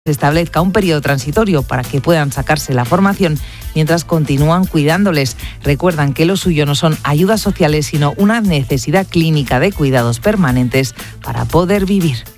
se establezca un periodo transitorio para que puedan sacarse la formación mientras continúan cuidándoles. Recuerdan que lo suyo no son ayudas sociales, sino una necesidad clínica de cuidados permanentes para poder vivir.